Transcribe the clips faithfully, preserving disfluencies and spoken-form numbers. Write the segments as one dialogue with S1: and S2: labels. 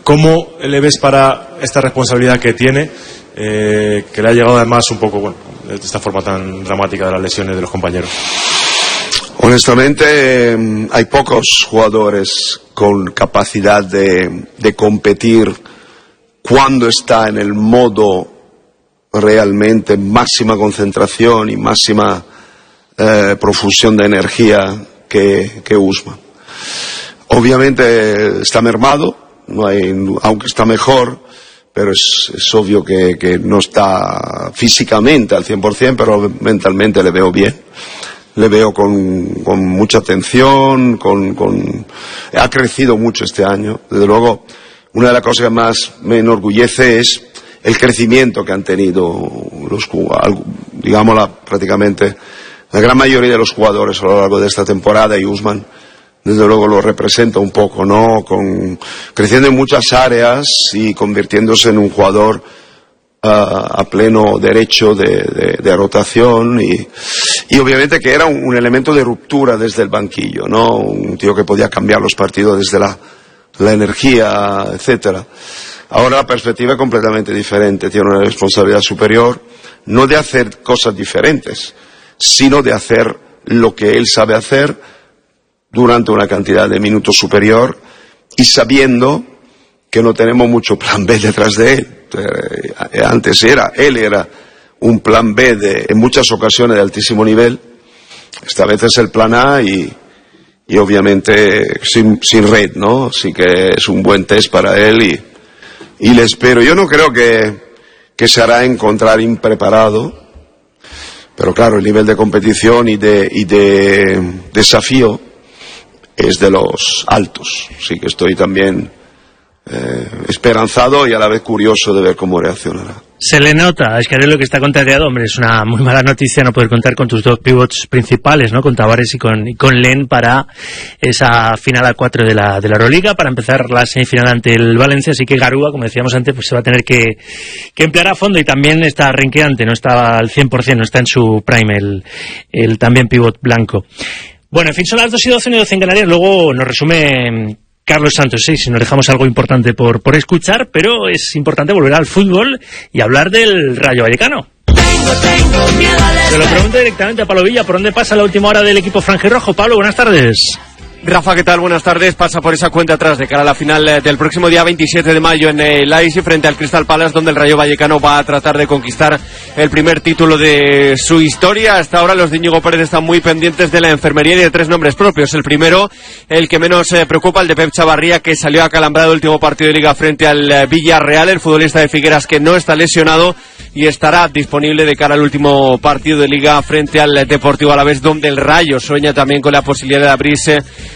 S1: ¿Cómo le ves para esta responsabilidad que tiene, eh, que le ha llegado además un poco, bueno, de esta forma tan dramática de las lesiones de los compañeros?
S2: Honestamente, hay pocos jugadores con capacidad de, de competir cuando está en el modo realmente máxima concentración y máxima eh, profusión de energía que, que Usman. Obviamente está mermado, no hay, aunque está mejor, pero es, es obvio que, que no está físicamente al cien por cien, pero mentalmente le veo bien. Le veo con, con mucha atención, con, con, ha crecido mucho este año. Desde luego, una de las cosas que más me enorgullece es el crecimiento que han tenido los, digamos, la, prácticamente la gran mayoría de los jugadores a lo largo de esta temporada, y Usman desde luego lo representa un poco, ¿no? Con, creciendo en muchas áreas y convirtiéndose en un jugador uh, a pleno derecho de, de, de rotación y, y obviamente que era un, un elemento de ruptura desde el banquillo, ¿no? Un tío que podía cambiar los partidos desde la, la energía, etcétera. Ahora la perspectiva es completamente diferente, tiene una responsabilidad superior, no de hacer cosas diferentes, sino de hacer lo que él sabe hacer durante una cantidad de minutos superior y sabiendo que no tenemos mucho plan B detrás de él. Eh, antes era, él era un plan B de, en muchas ocasiones de altísimo nivel, esta vez es el plan A y, y obviamente sin, sin red, ¿no? Así que es un buen test para él y, y le espero. Yo no creo que, que se hará encontrar impreparado, pero claro, el nivel de competición y de, y de desafío es de los altos, así que estoy también eh, esperanzado y a la vez curioso de ver cómo reaccionará.
S3: Se le nota, es que haré lo que está contagiado, hombre, es una muy mala noticia no poder contar con tus dos pivots principales, ¿no? Con Tavares y con, y con Len para esa final a cuatro de la, de la Euroliga, para empezar la semifinal ante el Valencia, así que Garúa, como decíamos antes, pues se va a tener que, que emplear a fondo y también está renqueante, no está al cien por cien, no está en su prime el, el también pivot blanco. Bueno, en fin, son las dos y doce, y doce en Canarias. Luego nos resume Carlos Santos, sí, si nos dejamos algo importante por, por escuchar, pero es importante volver al fútbol y hablar del Rayo Vallecano. Se lo pregunto directamente a Pablo Villa, ¿por dónde pasa la última hora del equipo franjirrojo? Pablo, buenas tardes.
S4: Rafa, ¿qué tal? Buenas tardes. Pasa por esa cuenta atrás de cara a la final del próximo día veintisiete de mayo en el A I S I frente al Crystal Palace, donde el Rayo Vallecano va a tratar de conquistar el primer título de su historia. Hasta ahora los de Íñigo Pérez están muy pendientes de la enfermería y de tres nombres propios. El primero, el que menos eh, preocupa, el de Pep Chavarría, que salió acalambrado el último partido de Liga frente al eh, Villarreal, el futbolista de Figueras que no está lesionado y estará disponible de cara al último partido de Liga frente al Deportivo Alavés, donde el Rayo sueña también con la posibilidad de abrirse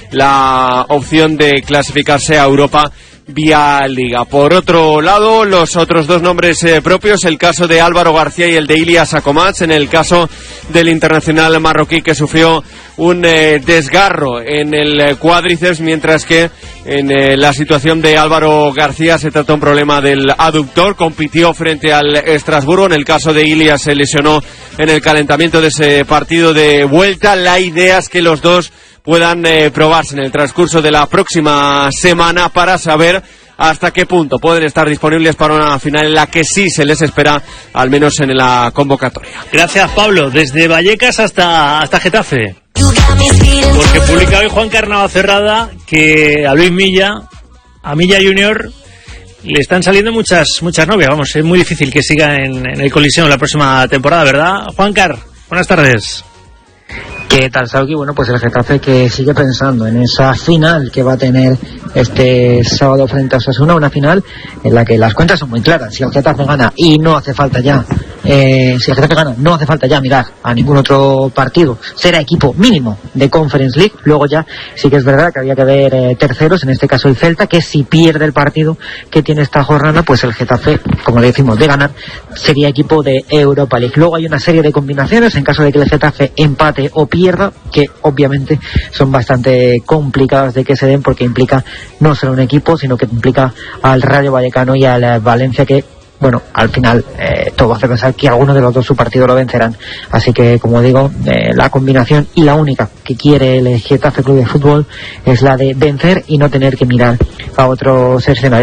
S4: la opción de clasificarse a Europa vía Liga. Por otro lado, los otros dos nombres eh, propios, el caso de Álvaro García y el de Ilias Akomats, en el caso del internacional marroquí que sufrió un eh, desgarro en el eh, cuádriceps, mientras que en eh, la situación de Álvaro García se trata de un problema del aductor, compitió frente al Estrasburgo. En el caso de Ilias se lesionó en el calentamiento de ese partido de vuelta. La idea es que los dos puedan eh, probarse en el transcurso de la próxima semana para saber hasta qué punto pueden estar disponibles para una final en la que sí se les espera, al menos en la convocatoria.
S3: Gracias, Pablo. Desde Vallecas hasta, hasta Getafe. Porque publica hoy Juan Carnava Cerrada que a Luis Milla, a Milla Junior, le están saliendo muchas muchas novias. Vamos, es muy difícil que siga en, en el Coliseo la próxima temporada, ¿verdad? Juan Car, buenas tardes.
S5: ¿Qué tal, Sauki? Bueno, pues el Getafe que sigue pensando en esa final que va a tener este sábado frente a Osasuna, una final en la que las cuentas son muy claras. Si el Getafe gana y no hace falta ya, eh, si el Getafe gana, no hace falta ya mirar a ningún otro partido, será equipo mínimo de Conference League. Luego ya sí que es verdad que había que ver eh, terceros, en este caso el Celta, que si pierde el partido que tiene esta jornada, pues el Getafe, como le decimos, de ganar, sería equipo de Europa League. Luego hay una serie de combinaciones en caso de que el Getafe empate o pierda, que obviamente son bastante complicadas de que se den, porque implica no solo un equipo, sino que implica al Rayo Vallecano y al Valencia, que bueno, al final eh, todo hace pensar que alguno de los dos su partido lo vencerán. Así que, como digo, eh, la combinación y la única que quiere el Getafe Club de Fútbol es la de vencer y no tener que mirar a otros escenarios.